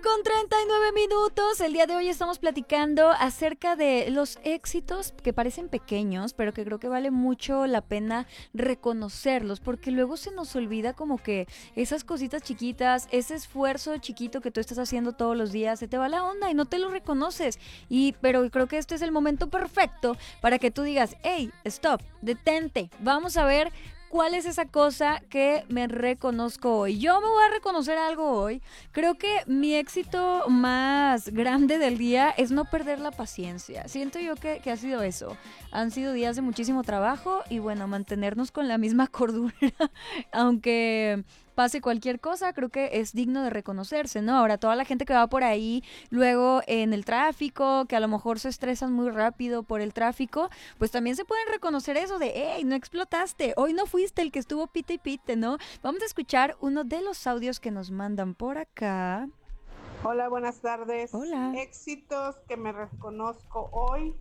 con 39 minutos. El día de hoy estamos platicando acerca de los éxitos que parecen pequeños, pero que creo que vale mucho la pena reconocerlos, porque luego se nos olvida como que esas cositas chiquitas, ese esfuerzo chiquito que tú estás haciendo todos los días, se te va la onda y no te lo reconoces. Pero creo que este es el momento perfecto para que tú digas, hey, stop, detente, vamos a ver ¿cuál es esa cosa que me reconozco hoy? Yo me voy a reconocer algo hoy. Creo que mi éxito más grande del día es no perder la paciencia. Siento yo que ha sido eso. Han sido días de muchísimo trabajo y bueno, mantenernos con la misma cordura, aunque pase cualquier cosa, creo que es digno de reconocerse, ¿no? Ahora, toda la gente que va por ahí, luego en el tráfico, que a lo mejor se estresan muy rápido por el tráfico, pues también se pueden reconocer eso de, hey, no explotaste, hoy no fuiste el que estuvo pite y pite, ¿no? Vamos a escuchar uno de los audios que nos mandan por acá. Hola, buenas tardes. Hola. Éxitos que me reconozco hoy,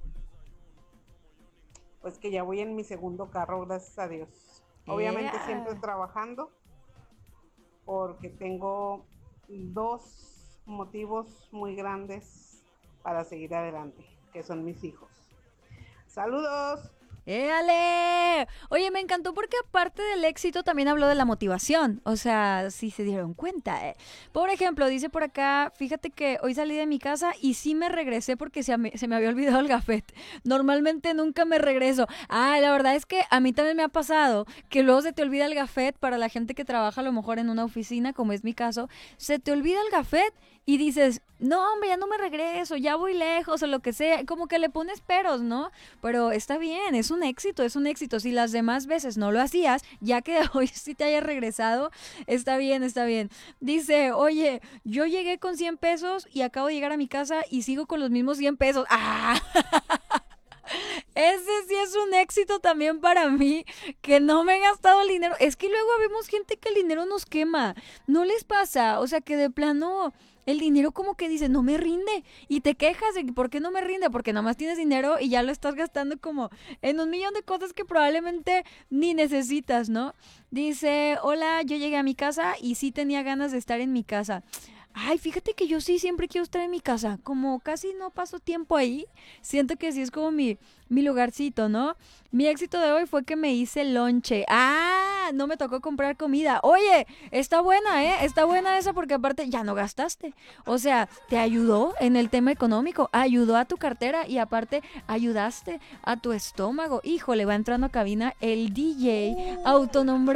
pues que ya voy en mi segundo carro, gracias a Dios. Obviamente siempre trabajando, porque tengo dos motivos muy grandes para seguir adelante, que son mis hijos. ¡Saludos! ¡Éale! Oye, me encantó porque aparte del éxito también habló de la motivación. O sea, si se dieron cuenta, ¿eh? Por ejemplo, dice por acá, fíjate que hoy salí de mi casa y sí me regresé porque se me había olvidado el gafet. Normalmente nunca me regreso. Ah, la verdad es que a mí también me ha pasado que luego se te olvida el gafet para la gente que trabaja a lo mejor en una oficina, como es mi caso. Se te olvida el gafet y dices, no, hombre, ya no me regreso, ya voy lejos o lo que sea. Como que le pones peros, ¿no? Pero está bien, es un éxito, es un éxito. Si las demás veces no lo hacías, ya que hoy sí te hayas regresado, está bien, está bien. Dice, oye, yo llegué con 100 pesos y acabo de llegar a mi casa y sigo con los mismos 100 pesos. ¡Ah! Ese sí es un éxito también para mí, que no me he gastado el dinero. Es que luego vemos gente que el dinero nos quema. ¿No les pasa? O sea, que de plano el dinero como que dice, no me rinde. Y te quejas de por qué no me rinde, porque nomás tienes dinero y ya lo estás gastando como en un millón de cosas que probablemente ni necesitas, ¿no? Dice, hola, yo llegué a mi casa y sí tenía ganas de estar en mi casa. Ay, fíjate que yo sí siempre quiero estar en mi casa. Como casi no paso tiempo ahí, siento que sí es como mi lugarcito, ¿no? Mi éxito de hoy fue que me hice lonche. Ah, no me tocó comprar comida. Oye, está buena, ¿eh? Está buena esa porque aparte ya no gastaste. O sea, te ayudó en el tema económico, ayudó a tu cartera y aparte ayudaste a tu estómago. Híjole, va entrando a cabina el DJ autonombrado.